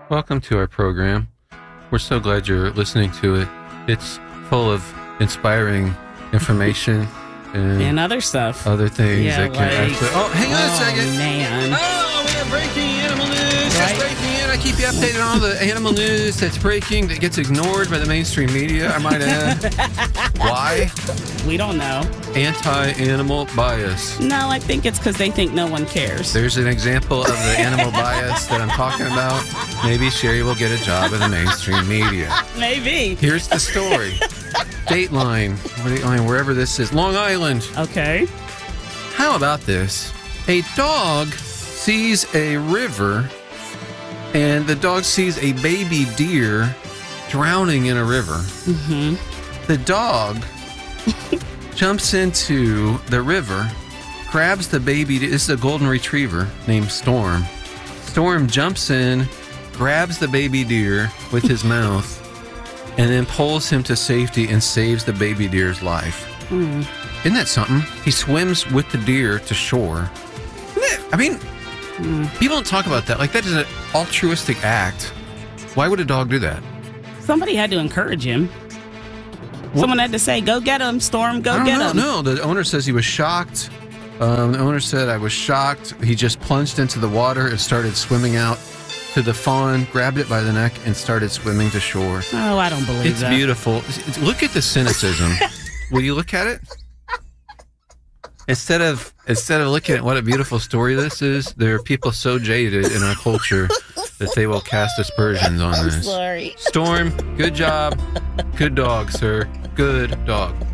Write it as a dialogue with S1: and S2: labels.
S1: Welcome to our program. We're so glad you're listening to it. It's full of inspiring information and
S2: other stuff.
S1: Other things
S2: yeah,
S1: that can actually... Oh, hang on a second.
S2: Man.
S1: Oh, we have breaking animal news. It's breaking in. I keep you updated on all the animal news that's breaking that gets ignored by the mainstream media, I might add. Why?
S2: We don't know.
S1: Anti-animal bias.
S2: No, I think it's because they think no one cares.
S1: There's an example of the animal bias that I'm talking about. Maybe Sherry will get a job in the mainstream media.
S2: Maybe.
S1: Here's the story. Dateline, wherever this is. Long Island.
S2: Okay.
S1: How about this? A dog sees a river, and the dog sees a baby deer drowning in a river.
S2: Mm-hmm.
S1: The dog jumps into the river, grabs the baby. This is a golden retriever named Storm. Storm jumps in, grabs the baby deer with his mouth, and then pulls him to safety and saves the baby deer's life.
S2: Mm.
S1: Isn't that something? He swims with the deer to shore. I mean, people don't talk about that. Like, that is an altruistic act. Why would a dog do that?
S2: Somebody had to encourage him. Someone had to say, go get him, Storm, go get him.
S1: No, the owner says he was shocked. The owner said, I was shocked. He just plunged into the water and started swimming out to the fawn, grabbed it by the neck, and started swimming to shore.
S2: Oh, I don't believe that.
S1: It's beautiful. Look at the cynicism. Will you look at it? Instead of looking at what a beautiful story this is, there are people so jaded in our culture that they will cast aspersions on this.
S2: I'm sorry.
S1: Storm, good job. Good dog, sir. Good dog.